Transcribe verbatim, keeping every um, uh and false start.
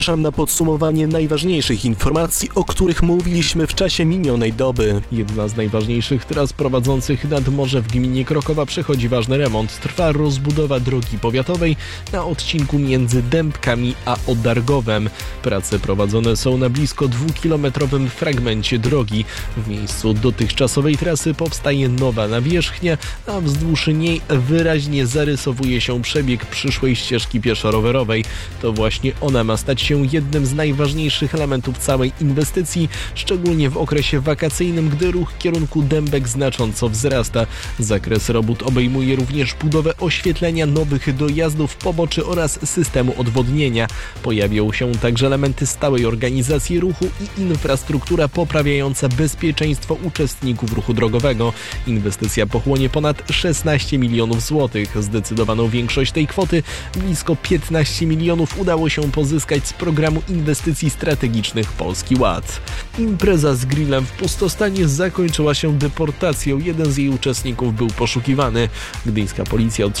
Zapraszam na podsumowanie najważniejszych informacji, o których mówiliśmy w czasie minionej doby. Jedna z najważniejszych tras prowadzących nad morze w gminie Krokowa przechodzi ważny remont. Trwa rozbudowa drogi powiatowej na odcinku między Dębkami a Odargowem. Prace prowadzone są na blisko dwukilometrowym fragmencie drogi. W miejscu dotychczasowej trasy powstaje nowa nawierzchnia, a wzdłuż niej wyraźnie zarysowuje się przebieg przyszłej ścieżki pieszo-rowerowej. To właśnie ona ma stać się jednym z najważniejszych elementów całej inwestycji, szczególnie w okresie wakacyjnym, gdy ruch w kierunku Dębek znacząco wzrasta. Zakres robót obejmuje również budowę oświetlenia, nowych dojazdów, poboczy oraz systemu odwodnienia. Pojawią się także elementy stałej organizacji ruchu i infrastruktura poprawiająca bezpieczeństwo uczestników ruchu drogowego. Inwestycja pochłonie ponad szesnaście milionów złotych. Zdecydowaną większość tej kwoty, blisko piętnaście milionów, udało się pozyskać z programu inwestycji strategicznych Polski Ład. Impreza z grillem w Pustostanie zakończyła się deportacją. Jeden z jej uczestników był poszukiwany. Gdyńska policja